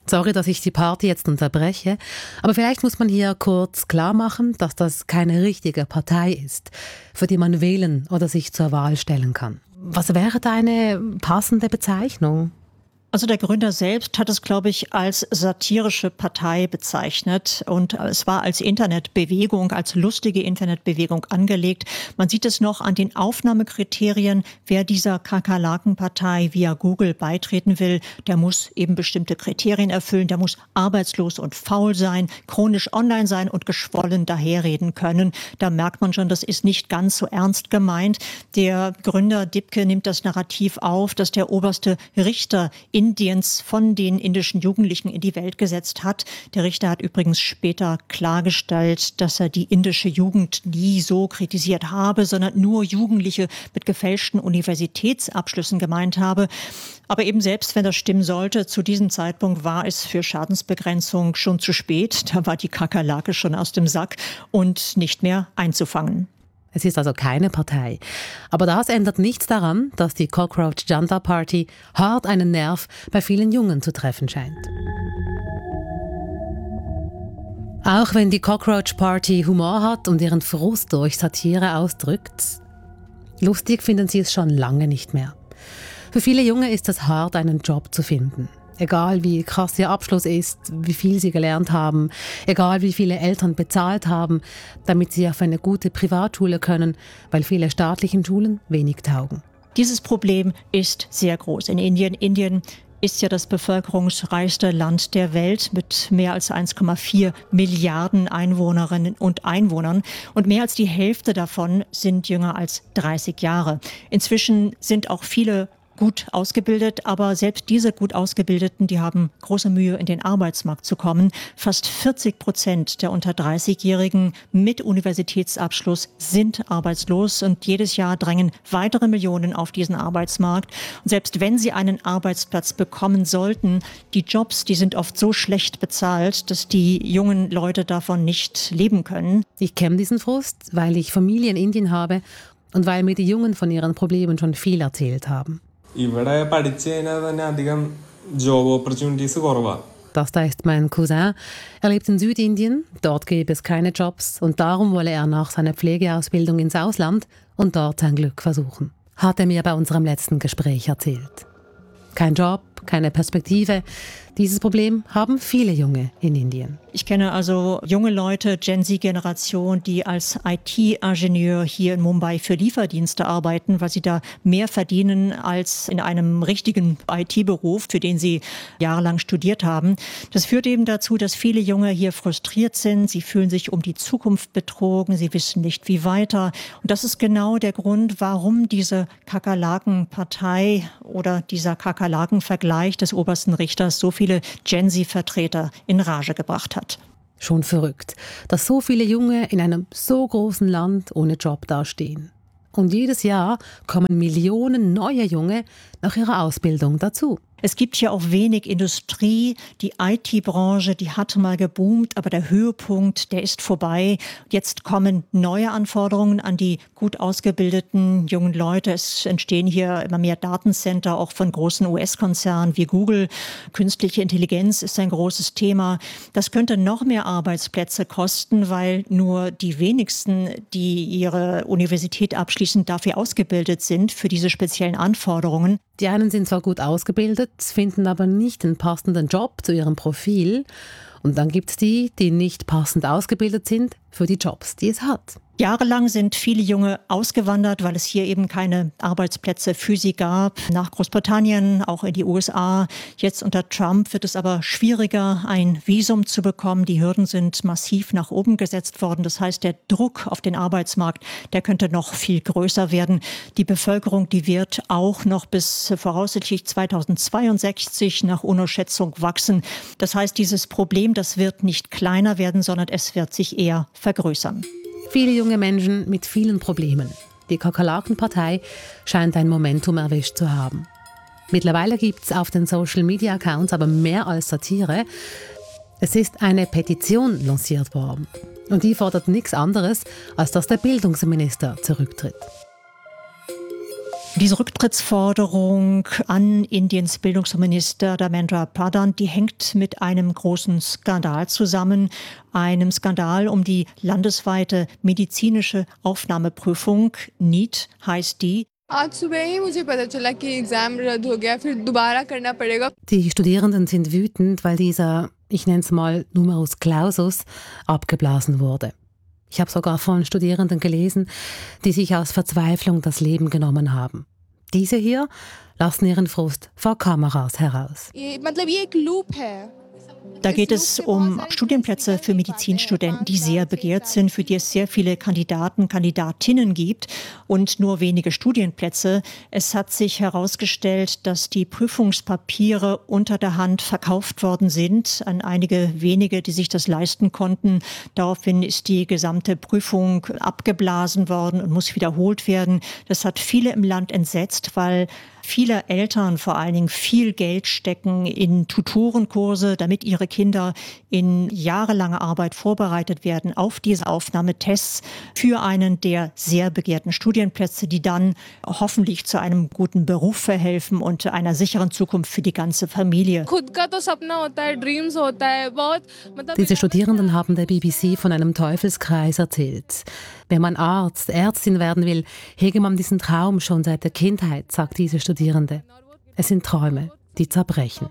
Sorry, dass ich die Party jetzt unterbreche, aber vielleicht muss man hier kurz klar machen, dass das keine richtige Partei ist, für die man wählen oder sich zur Wahl stellen kann. Was wäre da eine passende Bezeichnung? Also der Gründer selbst hat es, glaube ich, als satirische Partei bezeichnet und es war als Internetbewegung, als lustige Internetbewegung angelegt. Man sieht es noch an den Aufnahmekriterien, wer dieser Kakerlakenpartei via Google beitreten will, der muss eben bestimmte Kriterien erfüllen, der muss arbeitslos und faul sein, chronisch online sein und geschwollen daherreden können. Da merkt man schon, das ist nicht ganz so ernst gemeint. Der Gründer Dipke nimmt das Narrativ auf, dass der oberste Richter Indiens von den indischen Jugendlichen in die Welt gesetzt hat. Der Richter hat übrigens später klargestellt, dass er die indische Jugend nie so kritisiert habe, sondern nur Jugendliche mit gefälschten Universitätsabschlüssen gemeint habe. Aber eben selbst wenn das stimmen sollte, zu diesem Zeitpunkt war es für Schadensbegrenzung schon zu spät. Da war die Kakerlake schon aus dem Sack und nicht mehr einzufangen. Es ist also keine Partei. Aber das ändert nichts daran, dass die Cockroach Junta Party hart einen Nerv bei vielen Jungen zu treffen scheint. Auch wenn die Cockroach Party Humor hat und ihren Frust durch Satire ausdrückt, lustig finden sie es schon lange nicht mehr. Für viele Junge ist es hart, einen Job zu finden. Egal wie krass ihr Abschluss ist, wie viel sie gelernt haben, egal wie viele Eltern bezahlt haben, damit sie auf eine gute Privatschule können, weil viele staatlichen Schulen wenig taugen. Dieses Problem ist sehr groß in Indien. Indien ist ja das bevölkerungsreichste Land der Welt mit mehr als 1,4 Milliarden Einwohnerinnen und Einwohnern. Und mehr als die Hälfte davon sind jünger als 30 Jahre. Inzwischen sind auch viele gut ausgebildet, aber selbst diese gut Ausgebildeten, die haben große Mühe, in den Arbeitsmarkt zu kommen. Fast 40% der unter 30-Jährigen mit Universitätsabschluss sind arbeitslos und jedes Jahr drängen weitere Millionen auf diesen Arbeitsmarkt. Und selbst wenn sie einen Arbeitsplatz bekommen sollten, die Jobs, die sind oft so schlecht bezahlt, dass die jungen Leute davon nicht leben können. Ich kenne diesen Frust, weil ich Familie in Indien habe und weil mir die Jungen von ihren Problemen schon viel erzählt haben. Das da ist mein Cousin. Er lebt in Südindien, dort gäbe es keine Jobs und darum wolle er nach seiner Pflegeausbildung ins Ausland und dort sein Glück versuchen. Hat er mir bei unserem letzten Gespräch erzählt. Kein Job, keine Perspektive. Dieses Problem haben viele Junge in Indien. Ich kenne also junge Leute, Gen-Z-Generation, die als IT-Ingenieur hier in Mumbai für Lieferdienste arbeiten, weil sie da mehr verdienen als in einem richtigen IT-Beruf, für den sie jahrelang studiert haben. Das führt eben dazu, dass viele Junge hier frustriert sind. Sie fühlen sich um die Zukunft betrogen. Sie wissen nicht, wie weiter. Und das ist genau der Grund, warum diese Kakerlaken-Partei oder dieser Kakerlaken-Vergleich des obersten Richters so viele Gen-Z-Vertreter in Rage gebracht hat. Schon verrückt, dass so viele Junge in einem so großen Land ohne Job dastehen. Und jedes Jahr kommen Millionen neue Junge nach ihrer Ausbildung dazu. Es gibt hier auch wenig Industrie. Die IT-Branche, die hat mal geboomt, aber der Höhepunkt, der ist vorbei. Jetzt kommen neue Anforderungen an die gut ausgebildeten jungen Leute. Es entstehen hier immer mehr Datencenter, auch von großen US-Konzernen wie Google. Künstliche Intelligenz ist ein großes Thema. Das könnte noch mehr Arbeitsplätze kosten, weil nur die wenigsten, die ihre Universität abschließen, dafür ausgebildet sind, für diese speziellen Anforderungen. Die einen sind zwar gut ausgebildet, finden aber nicht den passenden Job zu ihrem Profil. Und dann gibt es die, die nicht passend ausgebildet sind für die Jobs, die es hat. Jahrelang sind viele Junge ausgewandert, weil es hier eben keine Arbeitsplätze für sie gab. Nach Großbritannien, auch in die USA. Jetzt unter Trump wird es aber schwieriger, ein Visum zu bekommen. Die Hürden sind massiv nach oben gesetzt worden. Das heißt, der Druck auf den Arbeitsmarkt, der könnte noch viel größer werden. Die Bevölkerung, die wird auch noch bis voraussichtlich 2062 nach UNO-Schätzung wachsen. Das heißt, dieses Problem, das wird nicht kleiner werden, sondern es wird sich eher vergrößern. Viele junge Menschen mit vielen Problemen. Die Kakerlaken-Partei scheint ein Momentum erwischt zu haben. Mittlerweile gibt es auf den Social-Media-Accounts aber mehr als Satire. Es ist eine Petition lanciert worden. Und die fordert nichts anderes, als dass der Bildungsminister zurücktritt. Diese Rücktrittsforderung an Indiens Bildungsminister Dharmendra Pradhan, die hängt mit einem großen Skandal zusammen, einem Skandal um die landesweite medizinische Aufnahmeprüfung. NEET heißt die. Die Studierenden sind wütend, weil dieser, ich nenne es mal Numerus Clausus, abgeblasen wurde. Ich habe sogar von Studierenden gelesen, die sich aus Verzweiflung das Leben genommen haben. Diese hier lassen ihren Frust vor Kameras heraus. Da geht es um Studienplätze für Medizinstudenten, die sehr begehrt sind, für die es sehr viele Kandidaten, Kandidatinnen gibt und nur wenige Studienplätze. Es hat sich herausgestellt, dass die Prüfungspapiere unter der Hand verkauft worden sind an einige wenige, die sich das leisten konnten. Daraufhin ist die gesamte Prüfung abgeblasen worden und muss wiederholt werden. Das hat viele im Land entsetzt, weil viele Eltern vor allen Dingen viel Geld stecken in Tutorenkurse, damit ihre Kinder in jahrelanger Arbeit vorbereitet werden auf diese Aufnahmetests für einen der sehr begehrten Studienplätze, die dann hoffentlich zu einem guten Beruf verhelfen und einer sicheren Zukunft für die ganze Familie. Diese Studierenden haben der BBC von einem Teufelskreis erzählt. Wenn man Arzt, Ärztin werden will, hege man diesen Traum schon seit der Kindheit, sagt diese Studierende. Es sind Träume, die zerbrechen.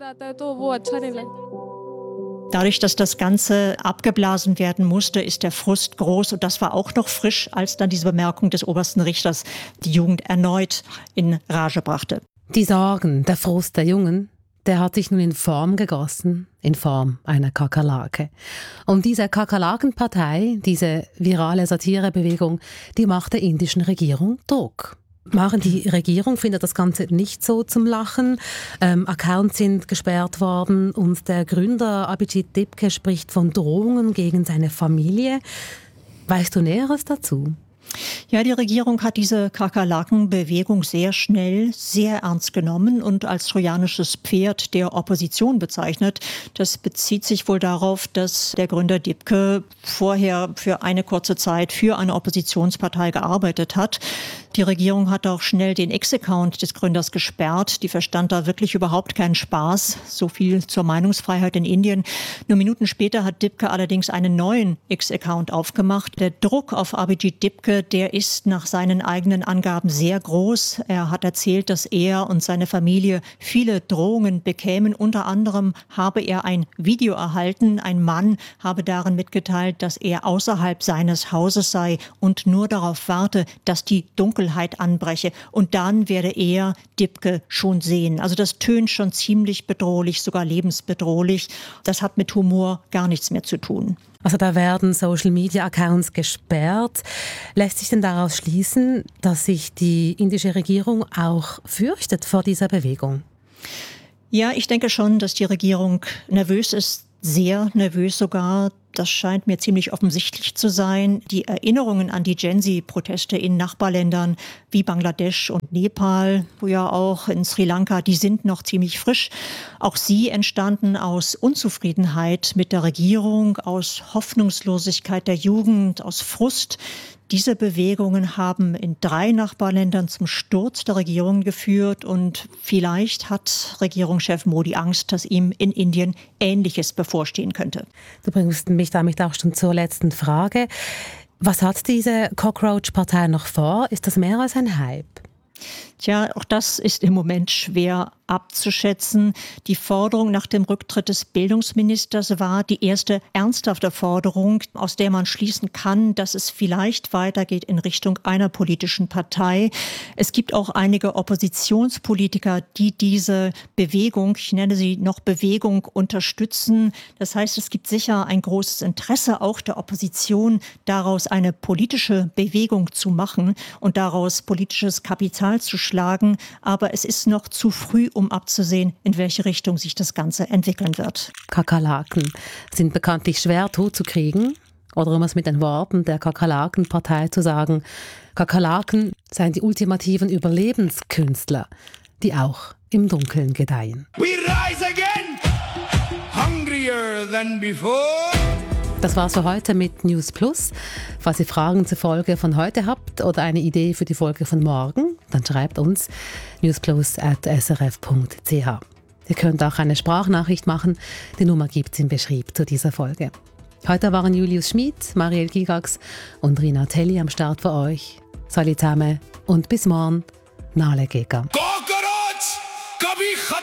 Dadurch, dass das Ganze abgeblasen werden musste, ist der Frust groß. Und das war auch noch frisch, als dann diese Bemerkung des obersten Richters die Jugend erneut in Rage brachte. Die Sorgen, der Frust der Jungen, der hat sich nun in Form gegossen, in Form einer Kakerlake. Und diese Kakerlakenpartei, diese virale Satirebewegung, die macht der indischen Regierung Druck. Die Regierung findet das Ganze nicht so zum Lachen. Accounts sind gesperrt worden und der Gründer Abhijit Dipke spricht von Drohungen gegen seine Familie. Weißt du Näheres dazu? Ja, die Regierung hat diese Kakerlakenbewegung sehr schnell, sehr ernst genommen und als trojanisches Pferd der Opposition bezeichnet. Das bezieht sich wohl darauf, dass der Gründer Dipke vorher für eine kurze Zeit für eine Oppositionspartei gearbeitet hat. Die Regierung hat auch schnell den X-Account des Gründers gesperrt. Die verstand da wirklich überhaupt keinen Spaß. So viel zur Meinungsfreiheit in Indien. Nur Minuten später hat Dipke allerdings einen neuen X-Account aufgemacht. Der Druck auf Abhijit Dipke, der ist nach seinen eigenen Angaben sehr groß. Er hat erzählt, dass er und seine Familie viele Drohungen bekämen. Unter anderem habe er ein Video erhalten. Ein Mann habe darin mitgeteilt, dass er außerhalb seines Hauses sei und nur darauf warte, dass die Dunkelheit anbreche. Und dann werde er Dipke schon sehen. Also das tönt schon ziemlich bedrohlich, sogar lebensbedrohlich. Das hat mit Humor gar nichts mehr zu tun. Also da werden Social-Media-Accounts gesperrt. Lässt sich denn daraus schließen, dass sich die indische Regierung auch fürchtet vor dieser Bewegung? Ja, ich denke schon, dass die Regierung nervös ist, sehr nervös sogar. Das scheint mir ziemlich offensichtlich zu sein. Die Erinnerungen an die Gen-Z-Proteste in Nachbarländern wie Bangladesch und Nepal, wo ja auch in Sri Lanka, die sind noch ziemlich frisch. Auch sie entstanden aus Unzufriedenheit mit der Regierung, aus Hoffnungslosigkeit der Jugend, aus Frust. Diese Bewegungen haben in 3 Nachbarländern zum Sturz der Regierung geführt und vielleicht hat Regierungschef Modi Angst, dass ihm in Indien Ähnliches bevorstehen könnte. Du bringst mich damit auch schon zur letzten Frage. Was hat diese Cockroach-Partei noch vor? Ist das mehr als ein Hype? Tja, auch das ist im Moment schwer abzuschätzen. Die Forderung nach dem Rücktritt des Bildungsministers war die erste ernsthafte Forderung, aus der man schließen kann, dass es vielleicht weitergeht in Richtung einer politischen Partei. Es gibt auch einige Oppositionspolitiker, die diese Bewegung, ich nenne sie noch Bewegung, unterstützen. Das heißt, es gibt sicher ein großes Interesse auch der Opposition, daraus eine politische Bewegung zu machen und daraus politisches Kapital zu schlagen. Aber es ist noch zu früh, um abzusehen, in welche Richtung sich das Ganze entwickeln wird. Kakerlaken sind bekanntlich schwer totzukriegen. Oder um es mit den Worten der Kakerlakenpartei zu sagen, Kakerlaken seien die ultimativen Überlebenskünstler, die auch im Dunkeln gedeihen. We rise again, hungrier than before. Das war's für heute mit News Plus. Falls ihr Fragen zur Folge von heute habt oder eine Idee für die Folge von morgen, dann schreibt uns newsplus@srf.ch. Ihr könnt auch eine Sprachnachricht machen. Die Nummer gibt es im Beschrieb zu dieser Folge. Heute waren Julius Schmid, Marielle Gigax und Rina Telli am Start für euch. Salut zusammen und bis morgen. Nale Gega.